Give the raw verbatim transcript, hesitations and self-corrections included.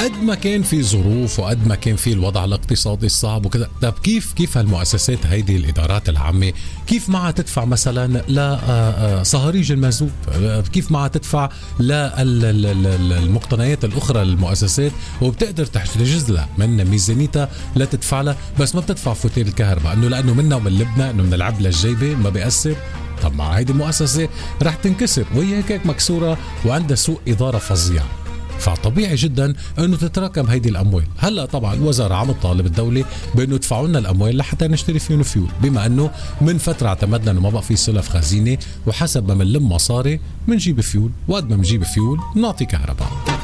قد ما كان في ظروف وقد ما كان في الوضع الاقتصادي الصعب وكذا، طب كيف كيف هالمؤسسات هيدي الإدارات العامة كيف معها تدفع مثلا لصهاريج المازوت، كيف معها تدفع للمقتنيات الأخرى للمؤسسات وبتقدر تحتجز لها من ميزانيتها لا تدفع لها، بس ما بتدفع فواتير الكهرباء انه لأنه منا ومن لبنى انه من العبلة الجيبة ما بيأثر. طب مع هيدي المؤسسة رح تنكسر وهي هيك مكسورة وعندها سوء إدارة فظيع، فطبيعي جدا انه تتراكم هيدي الاموال. هلا طبعا الوزاره عم تطالب الدوله بانه يدفعوا لنا الاموال لحتى نشتري فيهم فيول، بما انه من فتره اعتمدنا انه ما بقى في سلف خزينه، وحسب ما بنلم مصاري بنجيب فيول، وقد ما بنجيب فيول بنعطي كهرباء.